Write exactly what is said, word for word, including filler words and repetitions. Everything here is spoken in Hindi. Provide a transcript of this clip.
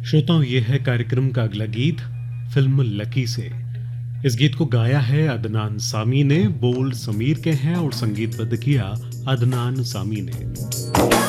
श्रोताओं, ये है कार्यक्रम का अगला गीत फिल्म लकी से। इस गीत को गाया है अदनान सामी ने, बोल समीर के हैं और संगीतबद्ध किया अदनान सामी ने।